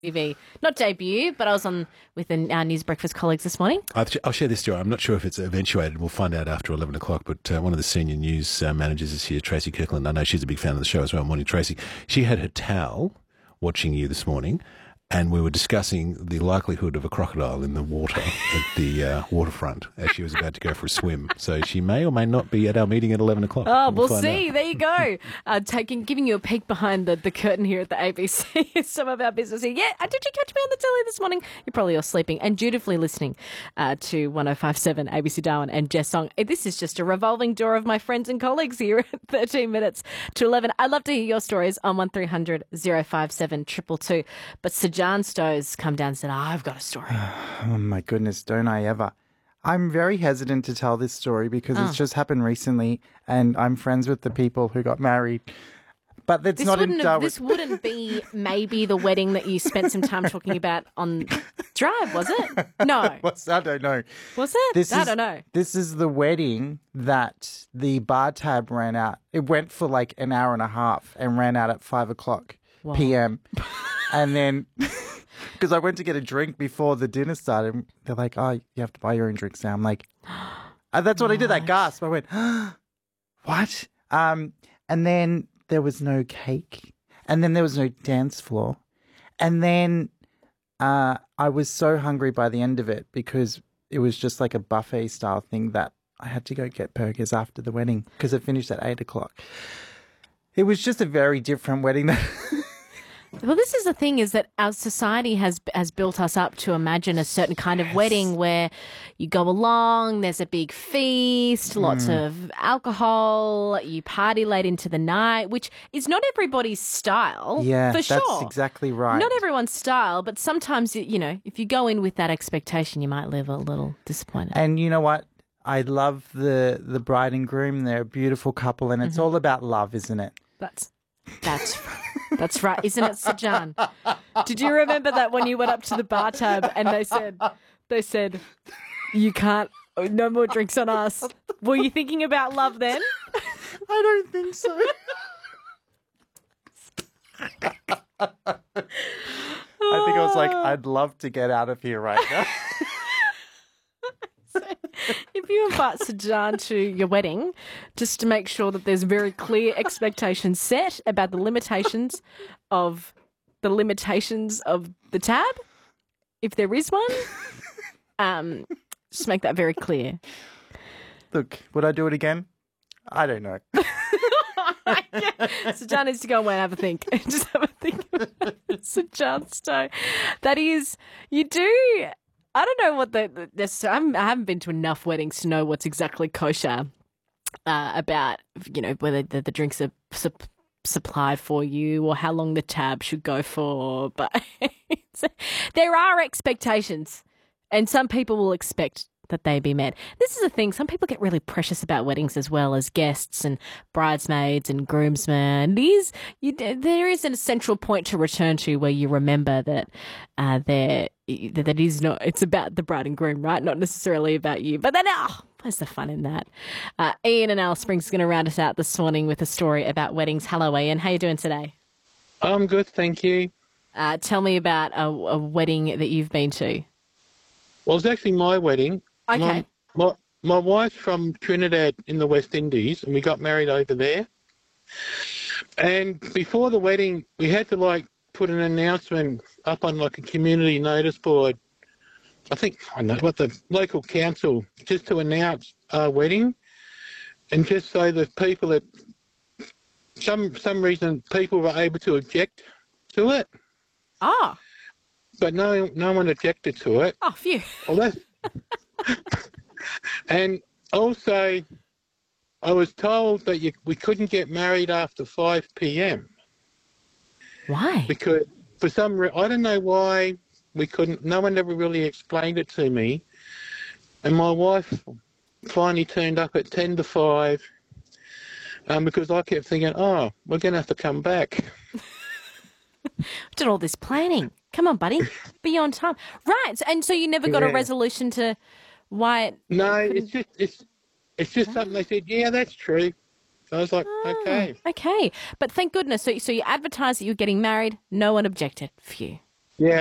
TV, not debut, but I was on with our News Breakfast colleagues this morning. I'll share this story. I'm not sure if it's eventuated. We'll find out after 11 o'clock, but one of the senior news managers is here, Tracy Kirkland. I know she's a big fan of the show as well. Morning, Tracy. She had her towel watching you this morning, and we were discussing the likelihood of a crocodile in the water at the waterfront as she was about to go for a swim. So she may or may not be at our meeting at 11 o'clock. Oh, we'll see. Out. There you go. Giving you a peek behind the curtain here at the ABC. Some of our business here. Yeah, did you catch me on the telly this morning? You're probably all sleeping and dutifully listening to 1057 ABC Darwin and Jess Song. This is just a revolving door of my friends and colleagues here at 13 minutes to 11. I'd love to hear your stories on 1300 057 222. But John Stowe's come down and said, I've got a story. Oh, my goodness, don't I ever. I'm very hesitant to tell this story because it's just happened recently and I'm friends with the people who got married. But it's not in Darwin. This wouldn't be maybe the wedding that you spent some time talking about on Drive, was it? No. I don't know. Was it? I don't know. This is the wedding that the bar tab ran out. It went for like an hour and a half and ran out at 5 o'clock p.m. And then, because I went to get a drink before the dinner started, they're like, oh, you have to buy your own drinks now. I'm like, that's what I did. I gasped. I went, what? And then there was no cake. And then there was no dance floor. And then I was so hungry by the end of it because it was just like a buffet style thing that I had to go get burgers after the wedding because it finished at 8 o'clock. It was just a very different wedding. Well, this is the thing, is that our society has built us up to imagine a certain kind of wedding where you go along, there's a big feast, lots of alcohol, you party late into the night, which is not everybody's style, for sure. That's exactly right. Not everyone's style, but sometimes, if you go in with that expectation, you might live a little disappointed. And you know what? I love the bride and groom. They're a beautiful couple, and it's all about love, isn't it? That's right, isn't it, Sajan? Did you remember that when you went up to the bar tab and they said, you can't, no more drinks on us? Were you thinking about love then? I don't think so. I think I was like, I'd love to get out of here right now. If you invite Sajan to your wedding, just to make sure that there's very clear expectations set about the limitations of the tab, if there is one, just make that very clear. Look, would I do it again? I don't know. Sajan needs to go away and have a think. Just have a think about Sajan Stowe. That is, you do... I don't know what I haven't been to enough weddings to know what's exactly kosher about, whether the drinks are supplied for you or how long the tab should go for. But there are expectations, and some people will expect that they be met. This is the thing. Some people get really precious about weddings as well as guests and bridesmaids and groomsmen. There is an essential point to return to where you remember that it's about the bride and groom, right? Not necessarily about you. But then, where's the fun in that? Ian in Alice Springs is going to round us out this morning with a story about weddings. Hello, Ian. How are you doing today? I'm good, thank you. Tell me about a wedding that you've been to. Well, it's actually my wedding. Okay. My wife's from Trinidad in the West Indies, and we got married over there. And before the wedding, we had to put an announcement up on a community notice board. I know what the local council, just to announce our wedding, and just so that people that some reason people were able to object to it. Ah. But no one objected to it. Oh, phew. Well, that's... And also, I was told that we couldn't get married after 5 p.m. Why? Because for some reason, I don't know why we couldn't. No one ever really explained it to me. And my wife finally turned up at 10 to 5 because I kept thinking, we're going to have to come back. Did all this planning. Come on, buddy. Be on time. Right. And so you never got a resolution to why it... No, it's just something they said, yeah, that's true. So I was like, okay. Okay. But thank goodness. So you advertised that you were getting married. No one objected. Phew. Yeah.